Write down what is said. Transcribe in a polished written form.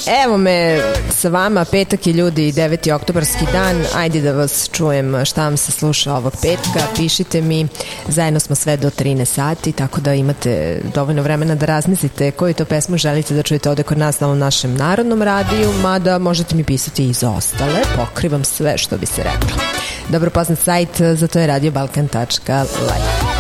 Evo me sa vama, petak je ljudi, 9. oktobarski dan. Ajde da vas čujem šta vam se sluša ovog petka. Pišite mi, zajedno smo sve do 13 sati, tako da imate dovoljno vremena da razmislite koju to pesmu želite da čujete ovde kod nas na ovom našem narodnom radiju, mada možete mi pisati i za ostale, pokrivam sve što bi se reklo. Dobro poznat sajt, za to je radiobalkan.live.